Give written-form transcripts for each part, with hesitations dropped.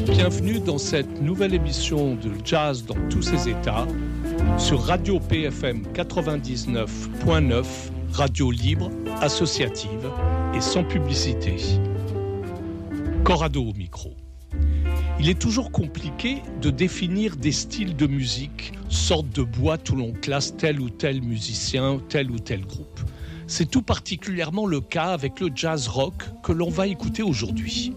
Bienvenue dans cette nouvelle émission de Jazz dans tous ses états sur Radio PFM 99.9, radio libre, associative et sans publicité. Corrado au micro. Il est toujours compliqué de définir des styles de musique, sorte de boîte où l'on classe tel ou tel musicien, tel ou tel groupe. C'est tout particulièrement le cas avec le jazz rock que l'on va écouter aujourd'hui.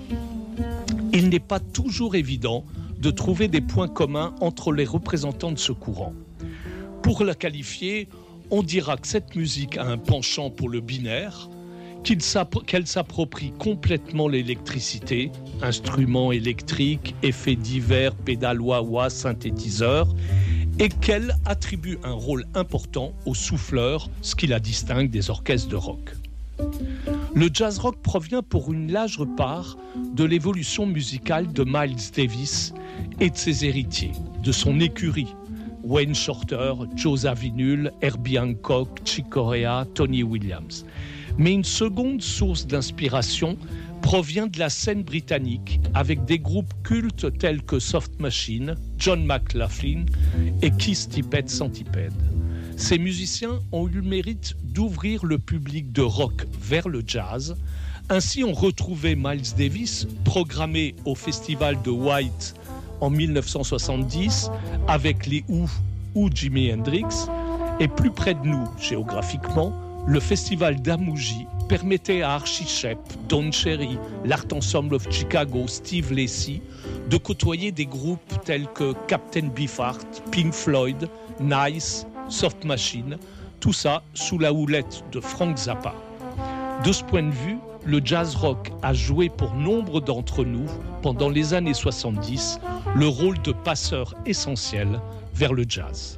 Il n'est pas toujours évident de trouver des points communs entre les représentants de ce courant. Pour la qualifier, on dira que cette musique a un penchant pour le binaire, qu'elle s'approprie complètement l'électricité, instruments électriques, effets divers, pédales wah-wah, synthétiseurs, et qu'elle attribue un rôle important aux souffleurs, ce qui la distingue des orchestres de rock. Le jazz rock provient pour une large part de l'évolution musicale de Miles Davis et de ses héritiers, de son écurie, Wayne Shorter, Joe Zawinul, Herbie Hancock, Chick Corea, Tony Williams. Mais une seconde source d'inspiration provient de la scène britannique avec des groupes cultes tels que Soft Machine, John McLaughlin et Keith Tippett Centipede. Ces musiciens ont eu le mérite d'ouvrir le public de rock vers le jazz. Ainsi, on retrouvait Miles Davis programmé au festival de White en 1970 avec les Who ou Jimi Hendrix. Et plus près de nous, géographiquement, le festival d'Amouji permettait à Archie Shepp, Don Cherry, l'Art Ensemble of Chicago, Steve Lacy de côtoyer des groupes tels que Captain Beefheart, Pink Floyd, Nice, Soft Machine, tout ça sous la houlette de Frank Zappa. De ce point de vue, le jazz rock a joué pour nombre d'entre nous, pendant les années 70, le rôle de passeur essentiel vers le jazz.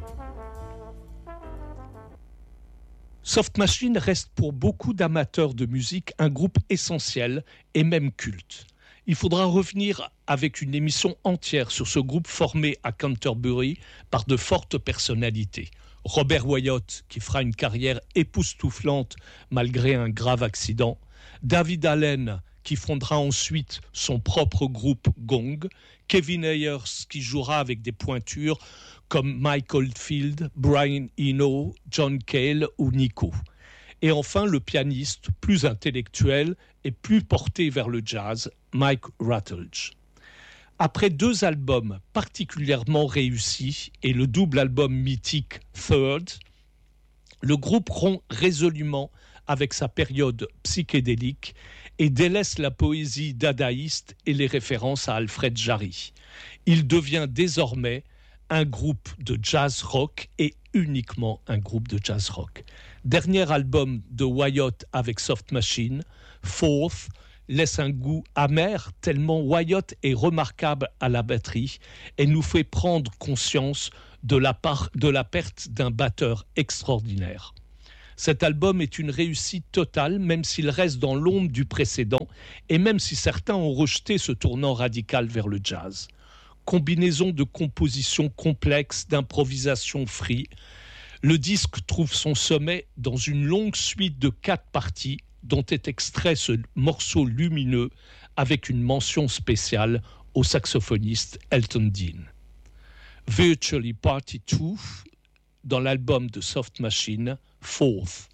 Soft Machine reste pour beaucoup d'amateurs de musique un groupe essentiel et même culte. Il faudra revenir avec une émission entière sur ce groupe formé à Canterbury par de fortes personnalités. Robert Wyatt, qui fera une carrière époustouflante malgré un grave accident. David Allen, qui fondera ensuite son propre groupe Gong. Kevin Ayers, qui jouera avec des pointures comme Mike Oldfield, Brian Eno, John Cale ou Nico. Et enfin, le pianiste, plus intellectuel et plus porté vers le jazz, Mike Rutledge. Après 2 albums particulièrement réussis et le double album mythique Third, le groupe rompt résolument avec sa période psychédélique et délaisse la poésie dadaïste et les références à Alfred Jarry. Il devient désormais un groupe de jazz rock et uniquement un groupe de jazz rock. Dernier album de Wyatt avec Soft Machine, Fourth, laisse un goût amer tellement Wyatt est remarquable à la batterie et nous fait prendre conscience de la perte d'un batteur extraordinaire. Cet album est une réussite totale, même s'il reste dans l'ombre du précédent et même si certains ont rejeté ce tournant radical vers le jazz. Combinaison de compositions complexes, d'improvisation free, le disque trouve son sommet dans une longue suite de 4 parties dont est extrait ce morceau lumineux avec une mention spéciale au saxophoniste Elton Dean. Virtually Party 2 dans l'album de Soft Machine, Fourth.